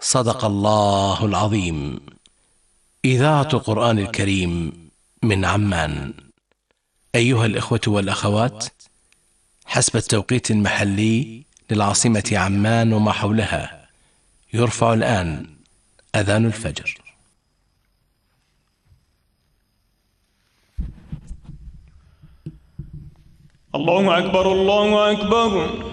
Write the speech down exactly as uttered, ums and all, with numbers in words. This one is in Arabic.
صدق الله العظيم. إذاعة القرآن الكريم من عمان. أيها الإخوة والأخوات، حسب التوقيت المحلي للعاصمة عمان وما حولها، يرفع الآن أذان الفجر. الله أكبر الله أكبر.